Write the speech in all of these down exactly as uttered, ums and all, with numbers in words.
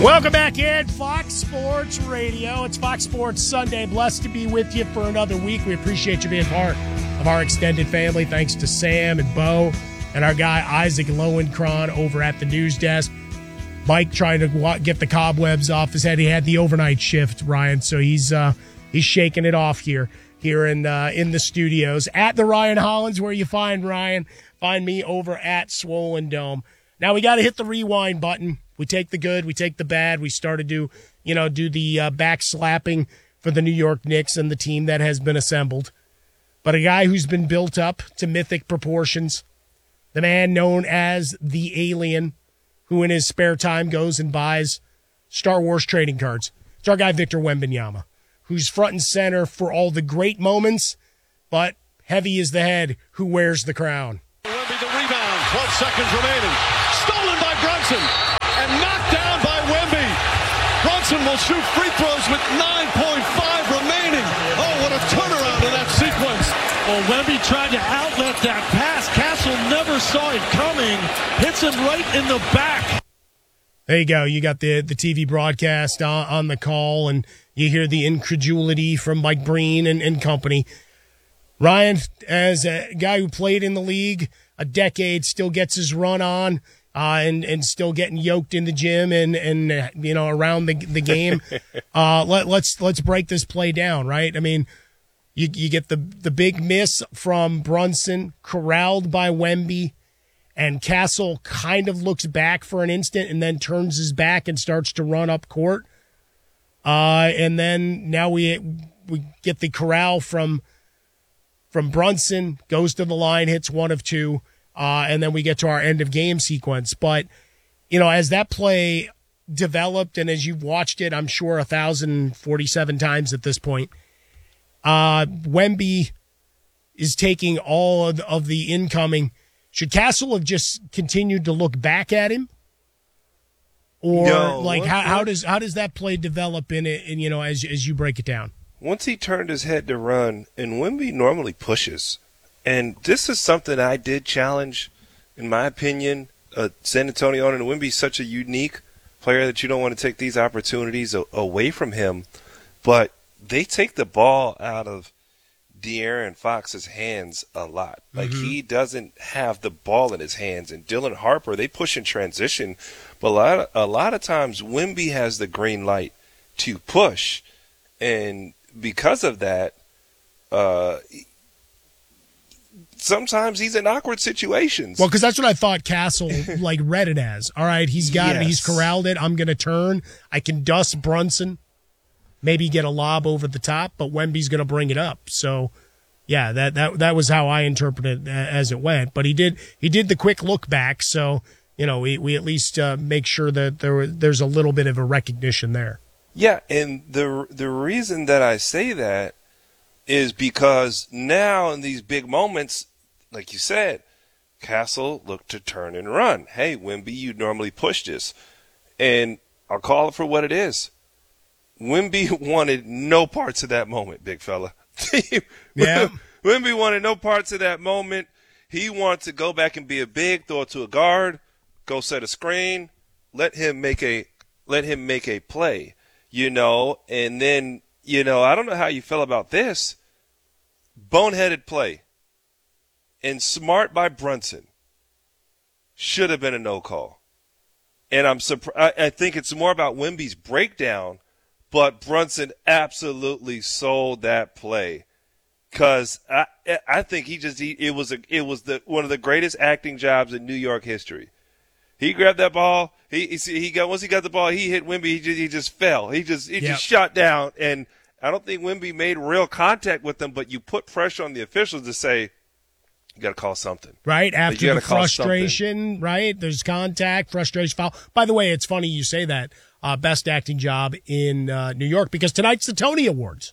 Welcome back in Fox Sports Radio. It's Fox Sports Sunday. Blessed to be with you for another week. We appreciate you being part of our extended family. Thanks to Sam and Bo and our guy Isaac Lowenkron over at the news desk. Mike trying to get the cobwebs off his head. He had the overnight shift, Ryan, so he's uh, he's shaking it off here here in uh, in the studios at the Ryan Hollins, where you find Ryan. Find me over at Swollen Dome. Now we got to hit the rewind button. We take the good, we take the bad. We started to, you know, do the uh, back slapping for the New York Knicks and the team that has been assembled. But a guy who's been built up to mythic proportions, the man known as the Alien, who in his spare time goes and buys Star Wars trading cards. It's our guy Victor Wembanyama, who's front and center for all the great moments, but heavy is the head who wears the crown. Wemby the rebound, twelve seconds remaining. Stolen by Brunson. And knocked down by Wemby. Brunson will shoot free throws with nine point five remaining. Oh, what a turnaround in that sequence. Well, Wemby tried to outlet that pass. Castle never saw it coming. Hits him right in the back. There you go. You got the, the T V broadcast on, on the call, and you hear the incredulity from Mike Breen and, and company. Ryan, as a guy who played in the league a decade, still gets his run on. Uh, and, and still getting yoked in the gym and, and uh, you know, around the the game. uh, let, let's let's break this play down, right? I mean, you you get the, the big miss from Brunson, corralled by Wemby, and Castle kind of looks back for an instant and then turns his back and starts to run up court. Uh, and then now we we get the corral from from Brunson, goes to the line, hits one of two. Uh, and then we get to our end of game sequence. But, you know, as that play developed and as you've watched it, I'm sure one thousand forty-seven times at this point, uh, Wemby is taking all of the, of the incoming. Should Castle have just continued to look back at him? Or, no, like, what, how, what? how does how does that play develop in it, in, you know, as as you break it down? Once he turned his head to run, and Wemby normally pushes. And this is something I did challenge, in my opinion. Uh, San Antonio and Wemby's such a unique player that you don't want to take these opportunities a- away from him. But they take the ball out of De'Aaron Fox's hands a lot. Like, mm-hmm. he doesn't have the ball in his hands. And Dylan Harper, they push in transition. But a lot of, a lot of times, Wemby has the green light to push. And because of that, uh, sometimes he's in awkward situations. Well, because that's what I thought Castle like read it as. All right, he's got yes. it. He's corralled it. I'm going to turn. I can dust Brunson. Maybe get a lob over the top, but Wemby's going to bring it up. So, yeah, that, that that was how I interpreted it as it went. But he did he did the quick look back. So, you know, we, we at least uh, make sure that there there's a little bit of a recognition there. Yeah, and the the reason that I say that is because now in these big moments, like you said, Castle looked to turn and run. Hey, Wemby, you normally push this. And I'll call it for what it is. Wemby wanted no parts of that moment, big fella. Yeah. Wemby wanted no parts of that moment. He wanted to go back and be a big, throw it to a guard, go set a screen, let him make a let him make a play, you know, and then You know, I don't know how you feel about this. Boneheaded play and smart by Brunson should have been a no call. And I'm surprised. I think it's more about Wemby's breakdown, but Brunson absolutely sold that play because I I think he just he, it was a, it was the one of the greatest acting jobs in New York history. He grabbed that ball. He he, he got once he got the ball, he hit Wemby. He just he just fell. He just he yep. just shot down, and I don't think Wemby made real contact with him. But you put pressure on the officials to say, you got to call something. Right, after the frustration, right? There's contact, frustration, foul. By the way, it's funny you say that. Uh, best acting job in uh, New York because tonight's the Tony Awards.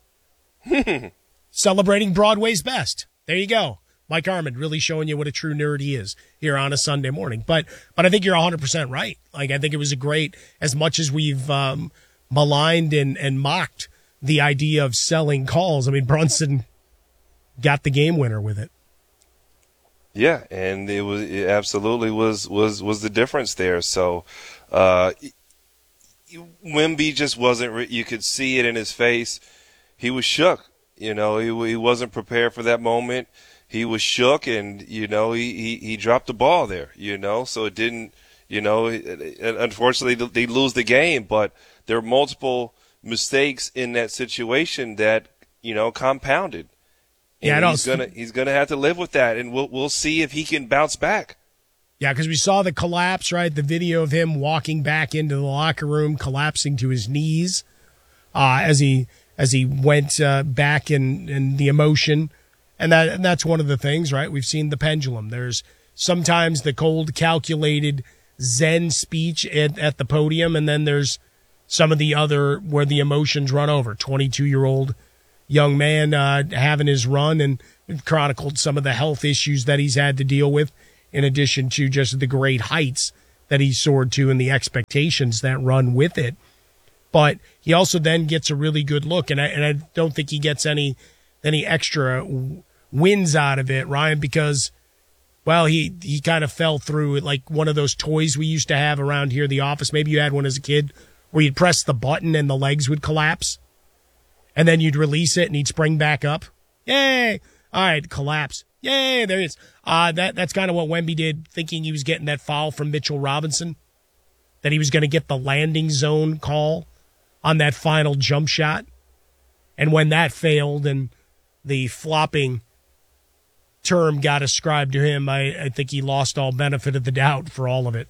Celebrating Broadway's best. There you go. Mike Armand really showing you what a true nerd he is here on a Sunday morning. But but I think you're one hundred percent right. Like, I think it was a great, as much as we've um, maligned and, and mocked the idea of selling calls, I mean, Brunson got the game winner with it. Yeah, and it was it absolutely was was was the difference there. So, uh, Wemby just wasn't. Re- you could see it in his face. He was shook. You know, he he wasn't prepared for that moment. He was shook, and you know, he, he, he dropped the ball there. You know, so it didn't. You know, it, it, unfortunately, they lose the game. But there were multiple mistakes in that situation that you know compounded. And yeah, he's gonna he's gonna have to live with that, and we'll we'll see if he can bounce back. Yeah, because we saw the collapse, right? The video of him walking back into the locker room, collapsing to his knees uh, as he as he went uh, back in, in the emotion. And that and that's one of the things, right? We've seen the pendulum. There's sometimes the cold, calculated Zen speech at, at the podium, and then there's some of the other where the emotions run over. twenty-two-year-old young man uh, having his run, and chronicled some of the health issues that he's had to deal with, in addition to just the great heights that he soared to and the expectations that run with it. But he also then gets a really good look, and I, and I don't think he gets any any extra wins out of it, Ryan, because, well, he, he kind of fell through it like one of those toys we used to have around here in the office. Maybe you had one as a kid where you'd press the button and the legs would collapse, and then you'd release it and he'd spring back up. Yay! All right, collapse. Yay, there he is. Uh, that, that's kind of what Wemby did, thinking he was getting that foul from Mitchell Robinson, that he was going to get the landing zone call on that final jump shot. And when that failed and the flopping term got ascribed to him, I, I think he lost all benefit of the doubt for all of it.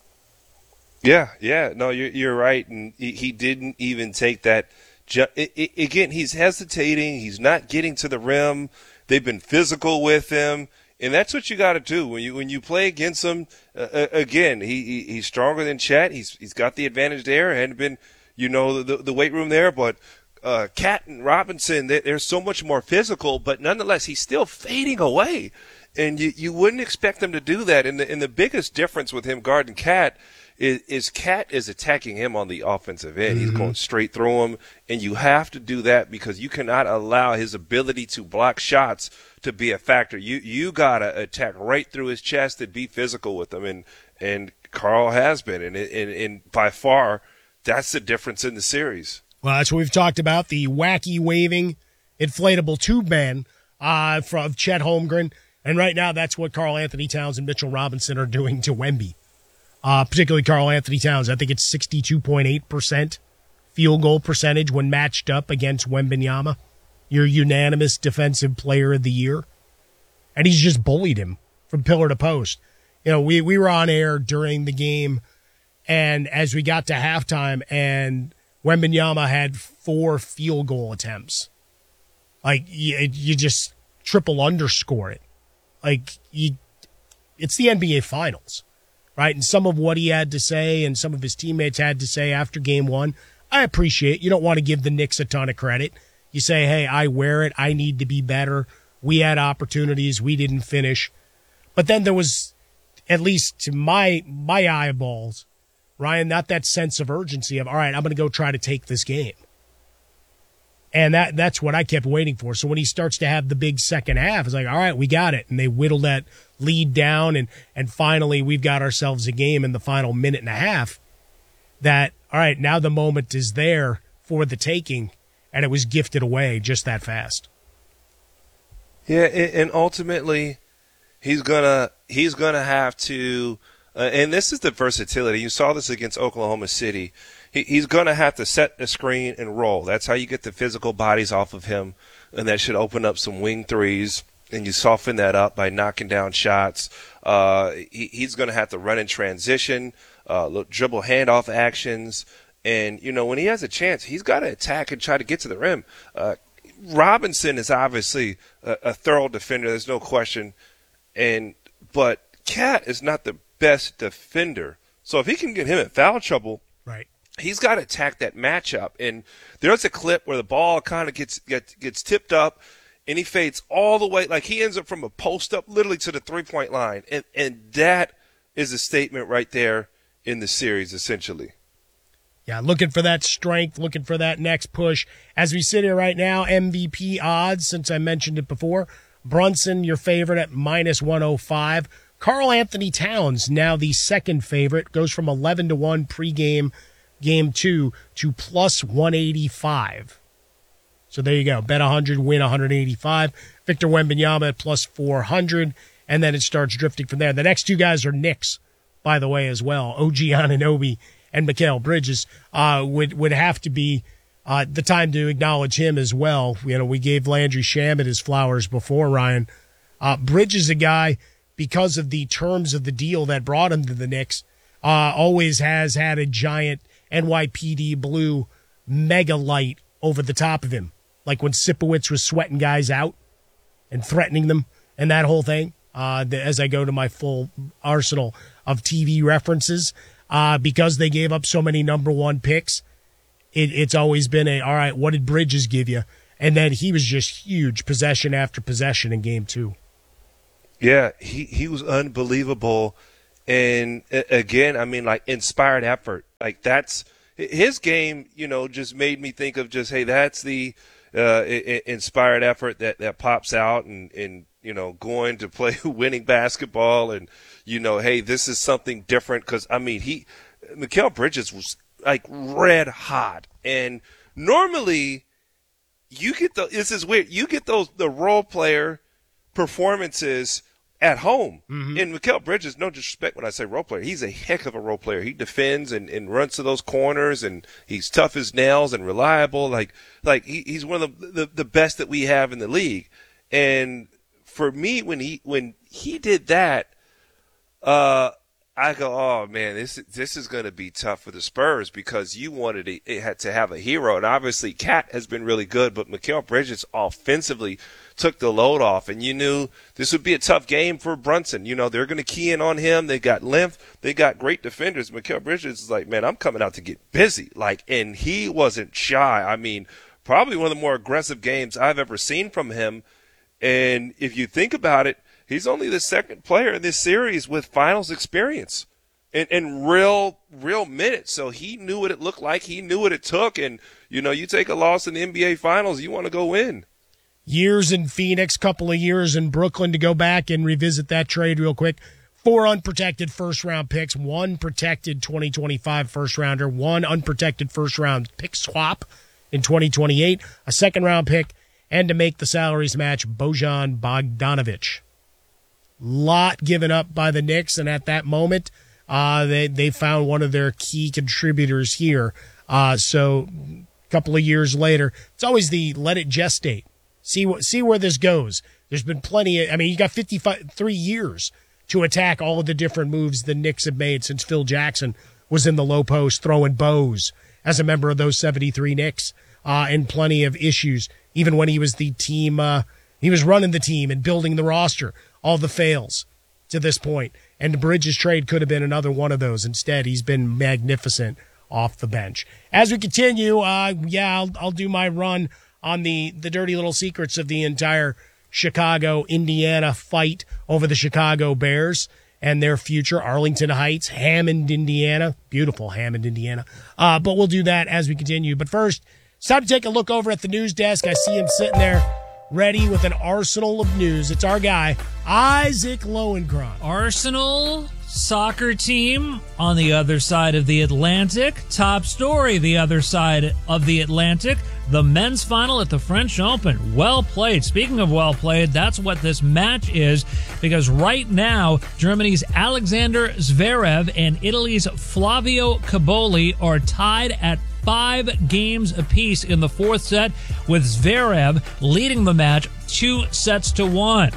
Yeah, yeah. No, you're, you're right. And he, he didn't even take that. Ju- it, it, again, he's hesitating. He's not getting to the rim. They've been physical with him, and that's what you got to do when you when you play against him. Uh, again, he, he he's stronger than Chet. He's he's got the advantage there. Hadn't been, you know, the the weight room there, but uh, Cat and Robinson, they, they're so much more physical. But nonetheless, he's still fading away, and you you wouldn't expect him to do that. And the and the biggest difference with him guarding Cat is, is Cat is attacking him on the offensive end. Mm-hmm. He's going straight through him, and you have to do that because you cannot allow his ability to block shots to be a factor. You you gotta attack right through his chest and be physical with him, and and Karl has been, and and, and by far that's the difference in the series. Well, that's what we've talked about, the wacky waving inflatable tube man uh, from Chet Holmgren, and right now that's what Karl Anthony Towns and Mitchell Robinson are doing to Wemby. Uh, particularly Karl Anthony Towns. I think it's sixty-two point eight percent field goal percentage when matched up against Wembanyama, your unanimous defensive player of the year. And he's just bullied him from pillar to post. You know, we, we were on air during the game, and as we got to halftime, and Wembanyama had four field goal attempts. Like, you, you just triple underscore it. Like, you, it's the N B A Finals. Right, and some of what he had to say and some of his teammates had to say after game one, I appreciate. You don't want to give the Knicks a ton of credit. You say, hey, I wear it. I need to be better. We had opportunities. We didn't finish. But then there was, at least to my my eyeballs, Ryan, not that sense of urgency of, all right, I'm going to go try to take this game. And that that's what I kept waiting for. So when he starts to have the big second half, it's like, all right, we got it. And they whittle that lead down, and, and finally we've got ourselves a game in the final minute and a half that, all right, now the moment is there for the taking, and it was gifted away just that fast. Yeah, and ultimately he's gonna he's gonna have to, uh, and this is the versatility. You saw this against Oklahoma City. He, he's gonna have to set the screen and roll. That's how you get the physical bodies off of him, and that should open up some wing threes. And you soften that up by knocking down shots. Uh, he, he's going to have to run in transition, uh, look, dribble handoff actions. And, you know, when he has a chance, he's got to attack and try to get to the rim. Uh, Robinson is obviously a, a thorough defender. There's no question. And but Cat is not the best defender. So if he can get him in foul trouble, right, he's got to attack that matchup. And there's a clip where the ball kind of gets, gets gets tipped up, and he fades all the way, like he ends up from a post up literally to the three-point line. And and that is a statement right there in the series, essentially. Yeah, looking for that strength, looking for that next push. As we sit here right now, M V P odds, since I mentioned it before, Brunson, your favorite, at minus one oh five. Karl Anthony Towns, now the second favorite, goes from eleven to one pregame game two to plus one eighty-five. So there you go. Bet one hundred, win one eighty-five. Victor Wembanyama at plus four hundred, and then it starts drifting from there. The next two guys are Knicks, by the way, as well. O G Anunoby and Mikal Bridges uh, would, would have to be uh, the time to acknowledge him as well. You know, we gave Landry Shamet his flowers before, Ryan. Uh, Bridges, a guy, because of the terms of the deal that brought him to the Knicks, uh, always has had a giant N Y P D blue mega light over the top of him. Like when Sipowicz was sweating guys out and threatening them and that whole thing. Uh, the, as I go to my full arsenal of T V references, uh, because they gave up so many number one picks, it, it's always been a, all right, what did Bridges give you? And then he was just huge possession after possession in game two. Yeah, he, he was unbelievable. And again, I mean, like inspired effort. Like that's his game, you know, just made me think of just, hey, that's the uh, inspired effort that, that pops out and, and, you know, going to play winning basketball and, you know, hey, this is something different. Cause I mean, he, Mikal Bridges was like red hot. And normally you get the, this is weird. You get those, the role player performances at home. Mm-hmm. And Mikal Bridges, no disrespect when I say role player, he's a heck of a role player. He defends and, and runs to those corners, and he's tough as nails and reliable. Like, like he, he's one of the, the, the best that we have in the league. And for me, when he, when he did that, uh, I go, oh man, this this is going to be tough for the Spurs because you wanted it, it had to have a hero, and obviously Cat has been really good, but Mikal Bridges offensively took the load off, and you knew this would be a tough game for Brunson. You know they're going to key in on him. They got length, they got great defenders. Mikal Bridges is like, man, I'm coming out to get busy, like, and he wasn't shy. I mean, probably one of the more aggressive games I've ever seen from him. And if you think about it, he's only the second player in this series with finals experience and, and real, real minutes. So he knew what it looked like. He knew what it took. And, you know, you take a loss in the N B A finals, you want to go win. Years in Phoenix, couple of years in Brooklyn, to go back and revisit that trade real quick. Four unprotected first-round picks, one protected twenty twenty-five first-rounder, one unprotected first-round pick swap in twenty twenty-eight, a second-round pick, and to make the salaries match, Bojan Bogdanovic. Lot given up by the Knicks, and at that moment, uh, they they found one of their key contributors here. Uh, so a couple of years later, it's always the let it gestate. See what see where this goes. There's been plenty of, I mean, you got fifty-five, three years to attack all of the different moves the Knicks have made since Phil Jackson was in the low post throwing bows as a member of those seventy-three Knicks, uh, and plenty of issues, even when he was the team, uh, he was running the team and building the roster. All the fails to this point. And the Bridges trade could have been another one of those. Instead, he's been magnificent off the bench. As we continue, uh, yeah, I'll, I'll do my run on the, the dirty little secrets of the entire Chicago-Indiana fight over the Chicago Bears and their future. Arlington Heights, Hammond, Indiana. Beautiful Hammond, Indiana. Uh, but we'll do that as we continue. But first, it's time to take a look over at the news desk. I see him sitting there, ready with an arsenal of news. It's our guy, Isaac Lowenkron. Arsenal soccer team on the other side of the Atlantic. Top story, the other side of the Atlantic. The men's final at the French Open. Well played. Speaking of well played, that's what this match is, because right now, Germany's Alexander Zverev and Italy's Flavio Cobolli are tied at five games apiece in the fourth set, with Zverev leading the match two sets to one.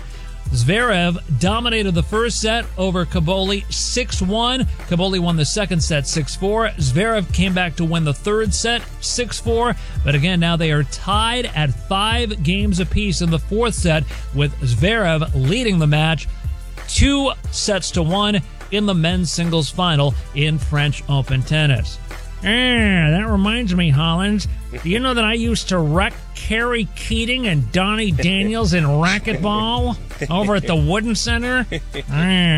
Zverev dominated the first set over Cobolli six one. Cobolli won the second set six four. Zverev came back to win the third set six four. But again, now they are tied at five games apiece in the fourth set, with Zverev leading the match two sets to one in the men's singles final in French Open tennis. Ah, that reminds me, Hollins. Do you know that I used to wreck Kerry Keating and Donnie Daniels in racquetball over at the Wooden Center? Ah.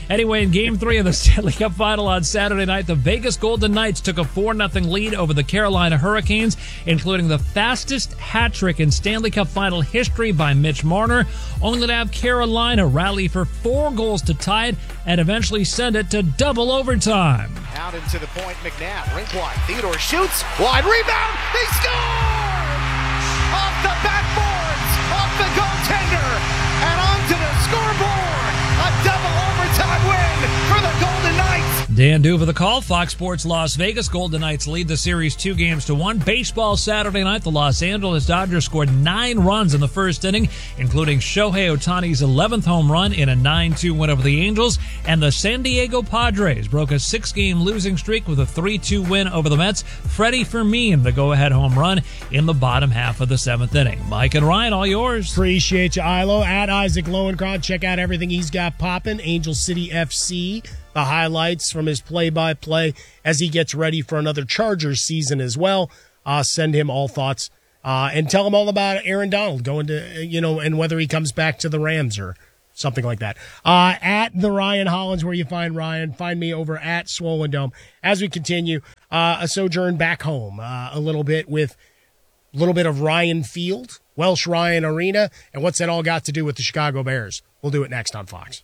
Anyway, in Game three of the Stanley Cup Final on Saturday night, the Vegas Golden Knights took a four nothing lead over the Carolina Hurricanes, including the fastest hat trick in Stanley Cup Final history by Mitch Marner, only to have Carolina rally for four goals to tie it and eventually send it to double overtime. Out into the point, McNabb, rink wide. Theodore shoots, wide rebound, they score! Off the backboards, off the goaltender, and onto the scoreboard. A double overtime win for the Golden Knights. Dan Duva the call. Fox Sports Las Vegas. Golden Knights lead the series two games to one. Baseball Saturday night, the Los Angeles Dodgers scored nine runs in the first inning, including Shohei Ohtani's eleventh home run in a nine two win over the Angels. And the San Diego Padres broke a six-game losing streak with a three two win over the Mets. Freddie Fermin, the go-ahead home run in the bottom half of the seventh inning. Mike and Ryan, all yours. Appreciate you, Ilo. At Isaac Lowenkron, check out everything he's got popping. Angel City F C. The highlights from his play-by-play as he gets ready for another Chargers season as well. Uh, send him all thoughts uh, and tell him all about Aaron Donald going to, you know, and whether he comes back to the Rams or something like that. Uh, at the Ryan Hollins, where you find Ryan, find me over at Swollen Dome. As we continue, uh, a sojourn back home uh, a little bit with a little bit of Ryan Field, Welsh Ryan Arena, and what's that all got to do with the Chicago Bears? We'll do it next on Fox.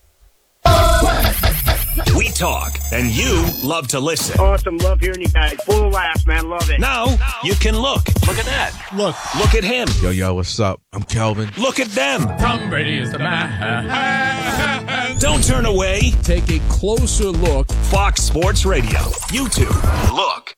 We talk, and you love to listen. Awesome. Love hearing you guys. Full of laughs, man. Love it. Now, you can look. Look at that. Look. Look at him. Yo, yo, what's up? I'm Kelvin. Look at them. Tom Brady is the man. Don't turn away. Take a closer look. Fox Sports Radio. YouTube. Look.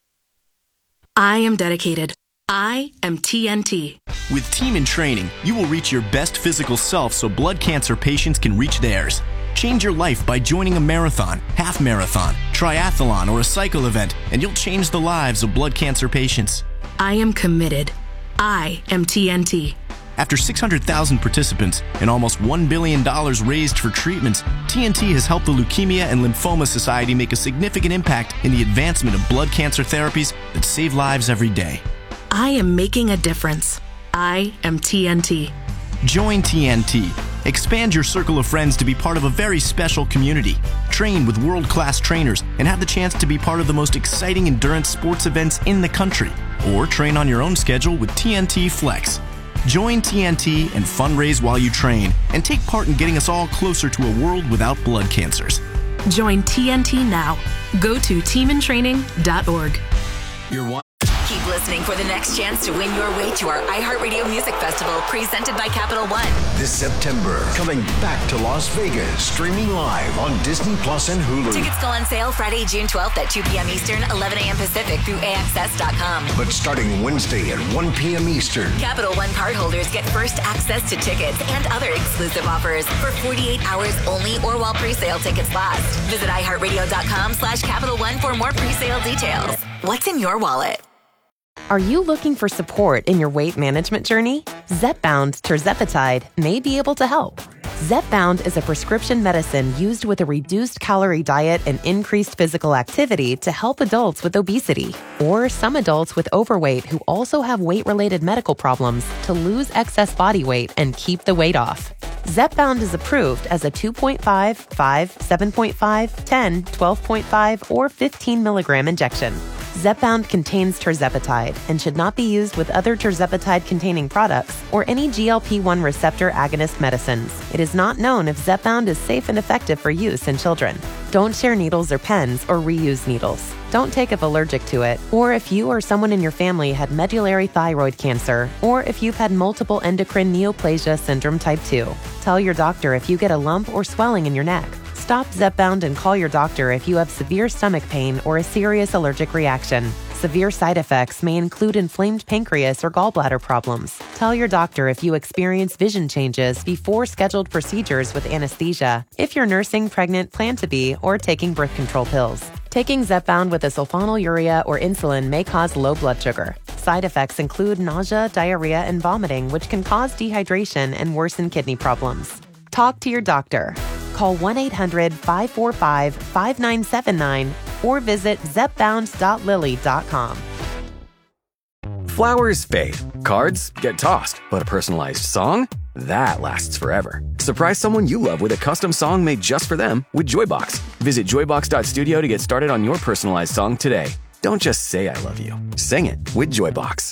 I am dedicated. I am T N T. With Team in Training, you will reach your best physical self so blood cancer patients can reach theirs. Change your life by joining a marathon, half marathon, triathlon, or a cycle event, and you'll change the lives of blood cancer patients. I am committed. I am T N T. After six hundred thousand participants and almost one billion dollars raised for treatments, T N T has helped the Leukemia and Lymphoma Society make a significant impact in the advancement of blood cancer therapies that save lives every day. I am making a difference. I am T N T. Join T N T. Expand your circle of friends to be part of a very special community. Train with world-class trainers and have the chance to be part of the most exciting endurance sports events in the country. Or train on your own schedule with T N T Flex. Join T N T and fundraise while you train and take part in getting us all closer to a world without blood cancers. Join T N T now. Go to team in training dot org. You're one. Keep listening for the next chance to win your way to our iHeartRadio Music Festival presented by Capital One. This September, coming back to Las Vegas, streaming live on Disney Plus and Hulu. Tickets go on sale Friday, June twelfth at two p.m. Eastern, eleven a.m. Pacific through A X S dot com. But starting Wednesday at one p.m. Eastern, Capital One cardholders get first access to tickets and other exclusive offers for forty-eight hours only or while pre-sale tickets last. Visit iHeartRadio.com slash Capital One for more pre-sale details. What's in your wallet? Are you looking for support in your weight management journey? Zepbound tirzepatide may be able to help. Zepbound is a prescription medicine used with a reduced calorie diet and increased physical activity to help adults with obesity or some adults with overweight who also have weight-related medical problems to lose excess body weight and keep the weight off. Zepbound is approved as a two point five, five, seven point five, ten, twelve point five, or fifteen milligram injection. Zepbound contains tirzepatide and should not be used with other tirzepatide-containing products or any G L P one receptor agonist medicines. It is not known if Zepbound is safe and effective for use in children. Don't share needles or pens or reuse needles. Don't take if allergic to it, or if you or someone in your family had medullary thyroid cancer, or if you've had multiple endocrine neoplasia syndrome type two. Tell your doctor if you get a lump or swelling in your neck. Stop Zepbound and call your doctor if you have severe stomach pain or a serious allergic reaction. Severe side effects may include inflamed pancreas or gallbladder problems. Tell your doctor if you experience vision changes before scheduled procedures with anesthesia, if you're nursing, pregnant, plan to be, or taking birth control pills. Taking Zepbound with a sulfonylurea or insulin may cause low blood sugar. Side effects include nausea, diarrhea, and vomiting, which can cause dehydration and worsen kidney problems. Talk to your doctor. Call one eight hundred, five four five, five nine seven nine or visit zepbound dot lily dot com. Flowers fade, cards get tossed, but a personalized song? That lasts forever. Surprise someone you love with a custom song made just for them with Joybox. Visit joybox dot studio to get started on your personalized song today. Don't just say I love you. Sing it with Joybox.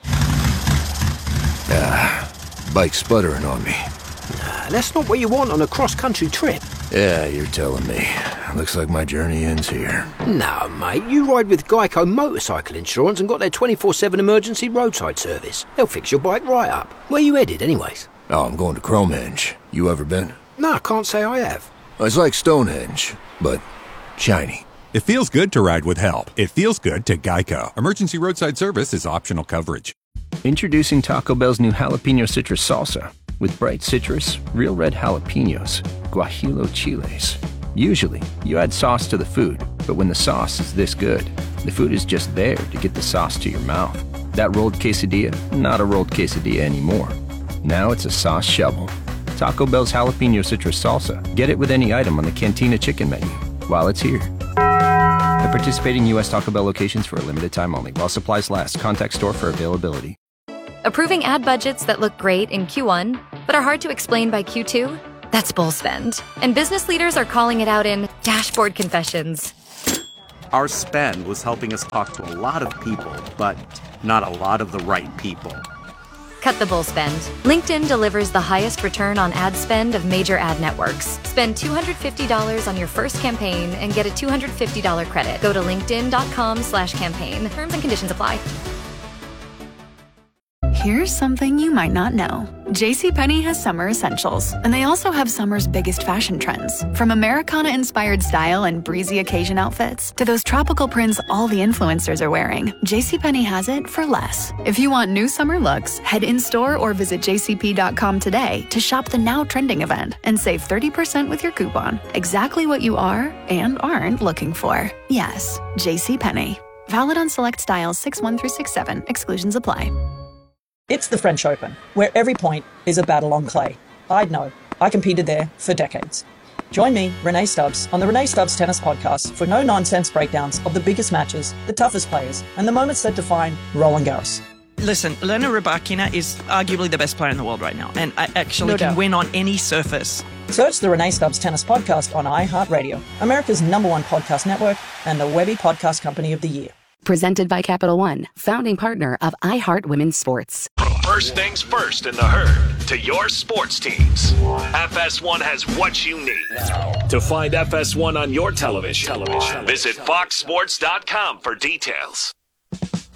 Ah, bike's sputtering on me. Nah, that's not what you want on a cross-country trip. Yeah, you're telling me. Looks like my journey ends here. No, mate, you ride with Geico Motorcycle Insurance and got their twenty-four seven emergency roadside service. They'll fix your bike right up. Where you headed, anyways? Oh, I'm going to Cromehenge. You ever been? No, I can't say I have. It's like Stonehenge, but shiny. It feels good to ride with help. It feels good to Geico. Emergency roadside service is optional coverage. Introducing Taco Bell's new jalapeno citrus salsa. With bright citrus, real red jalapenos, guajillo chiles. Usually, you add sauce to the food, but when the sauce is this good, the food is just there to get the sauce to your mouth. That rolled quesadilla, not a rolled quesadilla anymore. Now it's a sauce shovel. Taco Bell's jalapeno citrus salsa. Get it with any item on the Cantina chicken menu while it's here. At participating U S Taco Bell locations for a limited time only. While supplies last. Contact store for availability. Approving ad budgets that look great in Q one, but are hard to explain by Q two? That's bull spend. And business leaders are calling it out in Dashboard Confessions. Our spend was helping us talk to a lot of people, but not a lot of the right people. Cut the bull spend. LinkedIn delivers the highest return on ad spend of major ad networks. Spend two hundred fifty dollars on your first campaign and get a two hundred fifty dollars credit. Go to linkedin.com slash campaign. Terms and conditions apply. Here's something you might not know. JCPenney has summer essentials, and they also have summer's biggest fashion trends. From Americana-inspired style and breezy occasion outfits to those tropical prints all the influencers are wearing, JCPenney has it for less. If you want new summer looks, head in-store or visit j c p dot com today to shop the now trending event and save thirty percent with your coupon. Exactly what you are and aren't looking for. Yes, JCPenney. Valid on select styles six one through six seven. Exclusions apply. It's the French Open, where every point is a battle on clay. I'd know. I competed there for decades. Join me, Renee Stubbs, on the Renee Stubbs Tennis Podcast for no-nonsense breakdowns of the biggest matches, the toughest players, and the moments that define Roland Garros. Listen, Elena Rybakina is arguably the best player in the world right now, and I actually No can doubt. win on any surface. Search the Renee Stubbs Tennis Podcast on iHeartRadio, America's number one podcast network, and the Webby Podcast Company of the Year. Presented by Capital One, founding partner of iHeart Women's Sports. First things first in the herd to your sports teams. F S one has what you need. To find F S one on your television, television. Visit fox sports dot com for details.